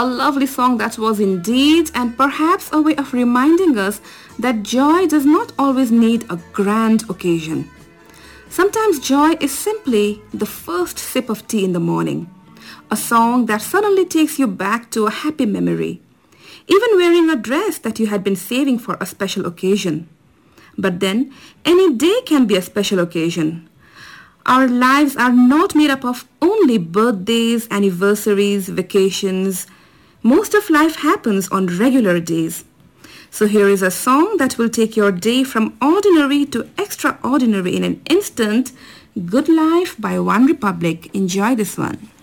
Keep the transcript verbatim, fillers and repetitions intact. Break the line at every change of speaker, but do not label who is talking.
A lovely song that was indeed, and perhaps a way of reminding us that joy does not always need a grand occasion. Sometimes joy is simply the first sip of tea in the morning, a song that suddenly takes you back to a happy memory, even wearing a dress that you had been saving for a special occasion. But then, any day can be a special occasion. Our lives are not made up of only birthdays, anniversaries, vacations. Most of life happens on regular days. So here is a song that will take your day from ordinary to extraordinary in an instant. Good Life by One Republic. Enjoy this one.